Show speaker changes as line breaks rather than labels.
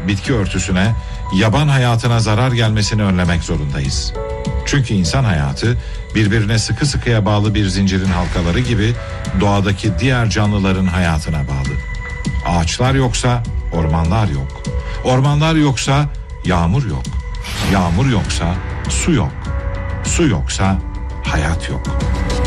bitki örtüsüne, yaban hayatına zarar gelmesini önlemek zorundayız. Çünkü insan hayatı birbirine sıkı sıkıya bağlı bir zincirin halkaları gibi doğadaki diğer canlıların hayatına bağlı. Ağaçlar yoksa ormanlar yok. Ormanlar yoksa yağmur yok. Yağmur yoksa su yok. Su yoksa hayat yok.